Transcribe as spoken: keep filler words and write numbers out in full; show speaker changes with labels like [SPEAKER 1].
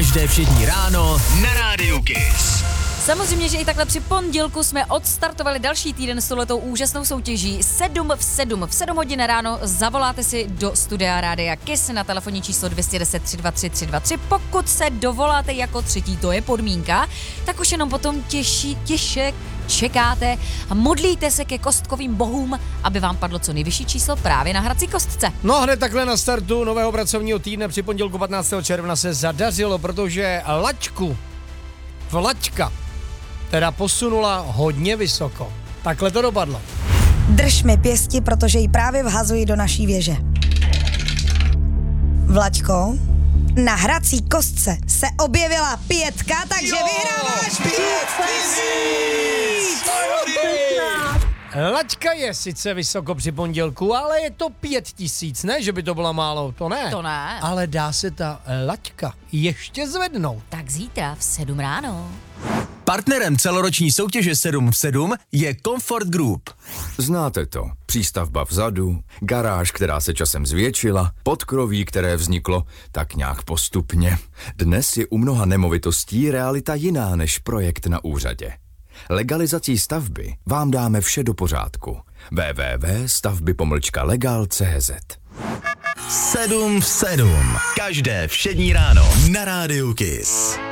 [SPEAKER 1] Každé všední ráno na Rádiu Kiss.
[SPEAKER 2] Samozřejmě, že i takhle při pondělku jsme odstartovali další týden s touhletou úžasnou soutěží sedm v sedm. V sedm hodin ráno zavoláte si do studia Rádia Kiss na telefonní číslo dvě jedna deset tři dva tři tři dva tři. Pokud se dovoláte jako třetí, to je podmínka, tak už jenom potom těžší, těžek čekáte a modlíte se ke kostkovým bohům, aby vám padlo co nejvyšší číslo právě na hrací kostce.
[SPEAKER 3] No hned takhle na startu nového pracovního týdne při pondělku patnáctého června se zadařilo, protože laťku, vlačka, teda posunula hodně vysoko. Takhle to dopadlo.
[SPEAKER 4] Drž mi pěsti, protože ji právě vhazují do naší věže. Vlaďko, na hrací kostce se objevila pětka, takže jo, vyhráváš pět tisíc!
[SPEAKER 3] Laťka je sice vysoko při pondělku, ale je to pět tisíc, ne, že by to bylo málo, to ne.
[SPEAKER 2] To ne.
[SPEAKER 3] Ale dá se ta laťka ještě zvednout.
[SPEAKER 2] Tak zítra v sedm ráno.
[SPEAKER 1] Partnerem celoroční soutěže sedm v sedm je Comfort Group.
[SPEAKER 5] Znáte to. Přístavba vzadu, garáž, která se časem zvětšila, podkroví, které vzniklo tak nějak postupně. Dnes je u mnoha nemovitostí realita jiná než projekt na úřadě. Legalizací stavby vám dáme vše do pořádku. w w w tečka stavby pomlčka legal tečka c z
[SPEAKER 1] sedm v sedm. Každé všední ráno na Rádiu Kiss.